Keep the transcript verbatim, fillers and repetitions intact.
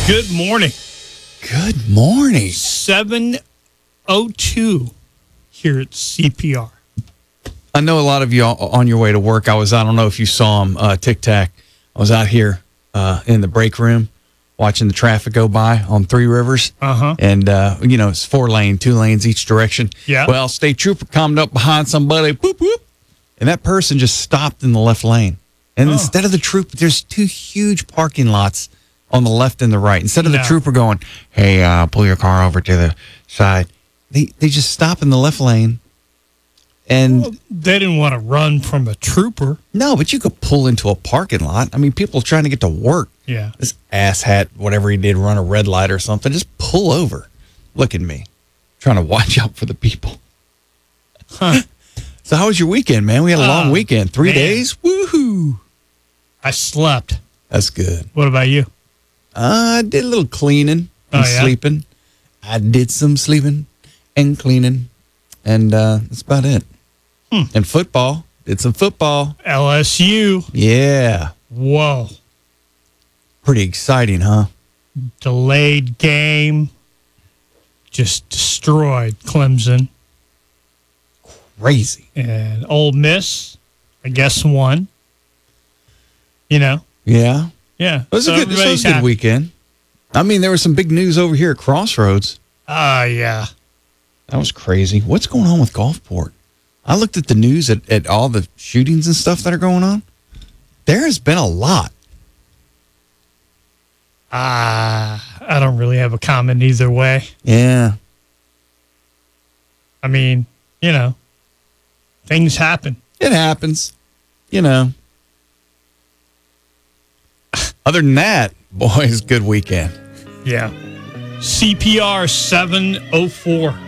Good morning. Good morning. seven oh two here at C P R. I know a lot of you on your way to work. I was, I don't know if you saw him, uh, Tic Tac. I was out here uh, in the break room watching the traffic go by on Three Rivers. Uh-huh. And, uh, you know, it's four lane, two lanes each direction. Yeah. Well, state trooper come up behind somebody, whoop, whoop, and that person just stopped in the left lane. And Oh. instead of the trooper, there's two huge parking lots on the left and the right. Instead of No. the trooper going, hey, uh, pull your car over to the side, they, they just stop in the left lane. And Well, they didn't want to run from a trooper. no, but you could pull into a parking lot. I mean, people are trying to get to work. Yeah. This asshat, whatever he did, run a red light or something, just pull over. Look at me, trying to watch out for the people. Huh. So how was your weekend, man? We had a long Oh, weekend. Three man. days? Woohoo. I slept. That's good. What about you? I did a little cleaning and Oh, yeah? sleeping. I did some sleeping and cleaning. And uh, that's about it. Hmm. And football. Did some football. L S U. Yeah. Whoa. Pretty exciting, huh? Delayed game. Just destroyed Clemson. Crazy. And Ole Miss, I guess, won. You know? Yeah. Yeah. It was So a good, this was everybody's a good happy. weekend. I mean, there was some big news over here at Crossroads. Ah, yeah. That was crazy. What's going on with Gulfport? I looked at the news at, at all the shootings and stuff that are going on. There has been a lot. Ah, I don't really have a comment either way. Yeah. I mean, you know, things happen. It happens. You know. Other than that, boys, good weekend. Yeah. C P R seven oh four.